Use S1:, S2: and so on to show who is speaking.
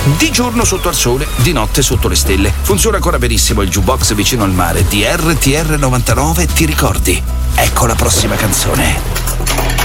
S1: Di giorno sotto al sole, di notte sotto le stelle. Funziona ancora benissimo il jukebox vicino al mare di RTR 99, ti ricordi? Ecco la prossima canzone.